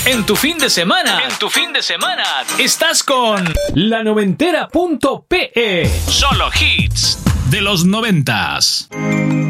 En tu fin de semana. Estás con lanoventera.pe. Solo hits de los 90s.